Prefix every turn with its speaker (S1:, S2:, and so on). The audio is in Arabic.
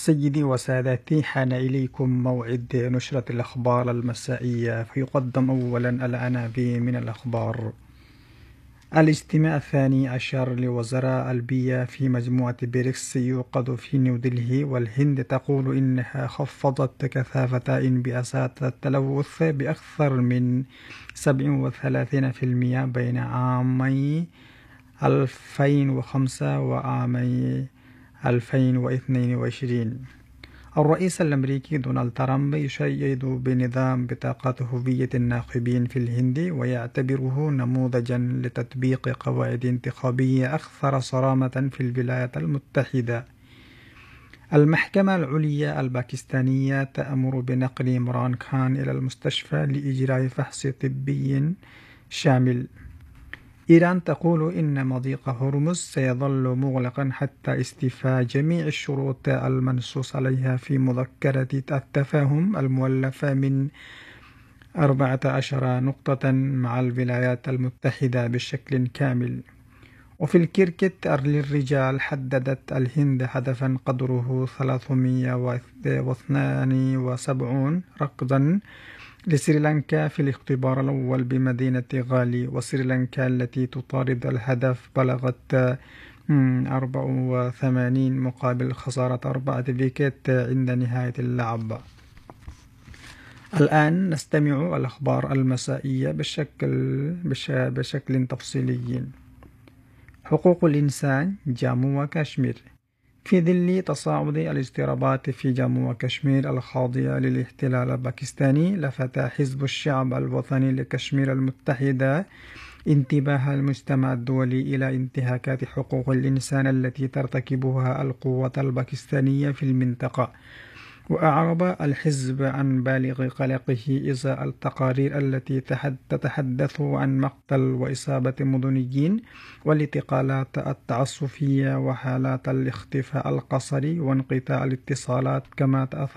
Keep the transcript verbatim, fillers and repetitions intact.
S1: سيدي وسادتي، حان إليكم موعد نشرة الأخبار المسائية، فيقدم أولا العناوين من الأخبار. الاجتماع الثاني عشر لوزراء البيئة في مجموعة بريكس يعقد في نيودلهي، والهند تقول إنها خفضت كثافة انبعاثات التلوث بأكثر من سبعة وثلاثين بالمئة بين عامي ألفين وخمسة وعامي ألفين واثنين وعشرين. الرئيس الأمريكي دونالد ترامب يشيد بنظام بطاقة هوية الناخبين في الهند، ويعتبره نموذجا لتطبيق قواعد انتخابية أكثر صرامة في الولايات المتحدة. المحكمة العليا الباكستانية تأمر بنقل عمران خان إلى المستشفى لإجراء فحص طبي شامل. إيران تقول إن مضيق هرمز سيظل مغلقا حتى استيفاء جميع الشروط المنصوص عليها في مذكرة التفاهم المؤلفة من أربعة عشر نقطة مع الولايات المتحدة بشكل كامل. وفي الكريكت للرجال، حددت الهند هدفا قدره ثلاثمئة واثنين وسبعين ركضا لسريلانكا في الاختبار الأول بمدينة غالي، وسريلانكا التي تطارد الهدف بلغت أربعة وثمانين مقابل خسارة أربعة ويكت عند نهاية اللعب. الآن نستمع الأخبار المسائية بشكل, بشكل تفصيلي. حقوق الإنسان جامو وكشمير. في ظل تصاعد الاضطرابات في جامو وكشمير الخاضعة للاحتلال الباكستاني، لفت حزب الشعب الوطني لكشمير المتحدة انتباه المجتمع الدولي إلى انتهاكات حقوق الإنسان التي ترتكبها القوات الباكستانية في المنطقة. وأعرب الحزب عن بالغ قلقه إزاء التقارير التي تتحدث عن مقتل وإصابة مدنيين والاعتقالات التعسفية وحالات الاختفاء القسري وانقطاع الاتصالات، كما